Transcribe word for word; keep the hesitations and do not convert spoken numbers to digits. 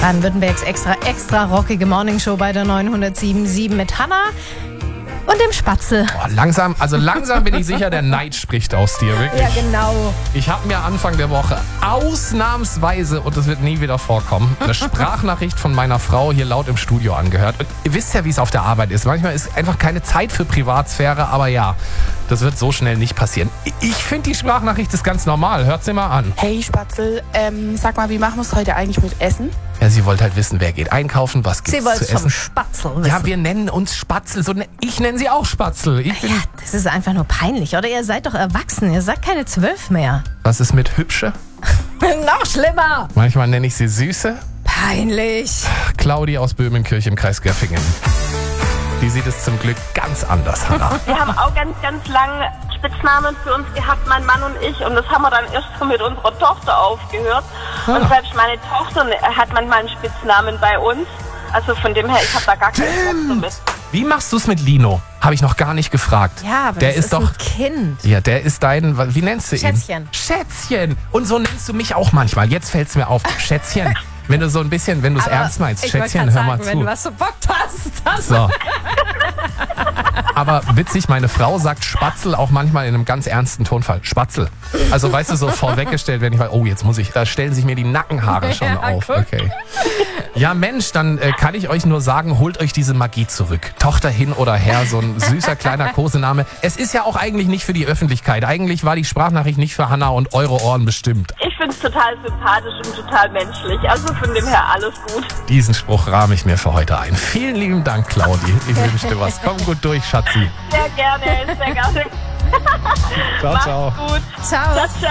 Baden-Württembergs extra, extra rockige Morningshow bei der neunhundertsieben Komma sieben mit Hannah und dem Spatzel. Boah, langsam, also langsam bin ich sicher, der Neid spricht aus dir, wirklich. Ja, genau. Ich habe mir Anfang der Woche ausnahmsweise, und das wird nie wieder vorkommen, eine Sprachnachricht von meiner Frau hier laut im Studio angehört. Und ihr wisst ja, wie es auf der Arbeit ist. Manchmal ist einfach keine Zeit für Privatsphäre, aber ja, das wird so schnell nicht passieren. Ich finde, die Sprachnachricht ist ganz normal. Hört sie mal an. Hey Spatzel, ähm, sag mal, wie machen wir es heute eigentlich mit Essen? Ja, sie wollte halt wissen, wer geht einkaufen, was gibt's Sie wollte zu es vom essen. Spatzel wissen. Ja, wir nennen uns Spatzel. So, ne- ich nenne sie auch Spatzel. Ich bin Ja, das ist einfach nur peinlich. Oder ihr seid doch erwachsen. Ihr seid keine zwölf mehr. Was ist mit Hübsche? Noch schlimmer. Manchmal nenne ich sie Süße. Peinlich. Claudi aus Böhmenkirch im Kreis Göffingen. Die sieht es zum Glück ganz anders, Hannah. Wir haben auch ganz, ganz lange Spitznamen für uns gehabt, mein Mann und ich. Und das haben wir dann erst so mit unserer Tochter aufgehört. Ah. Und selbst meine Tochter hat manchmal einen Spitznamen bei uns. Also von dem her, ich habe da gar keinen Problem mit. Wie machst du es mit Lino? Habe ich noch gar nicht gefragt. Ja, aber der das ist, ist doch. ein Kind. Ja, der ist dein. Wie nennst du ihn? Schätzchen. Schätzchen. Und so nennst du mich auch manchmal. Jetzt fällt es mir auf. Schätzchen. Wenn du so ein bisschen, wenn du es Aber ernst meinst, ich wollte Schätzchen, grad hör mal sagen, zu. wenn du was so Bock hast. Das So. Aber witzig, meine Frau sagt Spatzel auch manchmal in einem ganz ernsten Tonfall. Spatzel. Also weißt du, so vorweggestellt, wenn ich weiß, oh, jetzt muss ich, da stellen sich mir die Nackenhaare schon Ja, auf. guck. Okay. Ja, Mensch, dann äh, kann ich euch nur sagen, holt euch diese Magie zurück. Tochter hin oder her, so ein süßer kleiner Kosename. Es ist ja auch eigentlich nicht für die Öffentlichkeit. Eigentlich war die Sprachnachricht nicht für Hannah und eure Ohren bestimmt. Ich finde es total sympathisch und total menschlich. Also von dem her alles gut. Diesen Spruch rahme ich mir für heute ein. Vielen lieben Dank, Claudi. Ich wünsche dir was. Komm gut durch, Schatzi. Sehr gerne, sehr gerne. Ciao, ciao. Macht's gut. Ciao. Ciao, ciao.